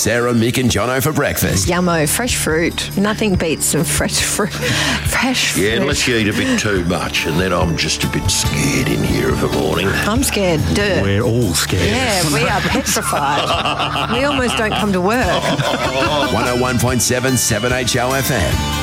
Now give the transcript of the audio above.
Sarah, Mick and Jono for breakfast. Yummo, fresh fruit. Nothing beats some fresh fruit. Fresh fruit. Yeah, unless you eat a bit too much, and then I'm just a bit scared in here of a morning. I'm scared. We're all scared. Yeah, we are petrified. We almost don't come to work. 101.7 7HO FM.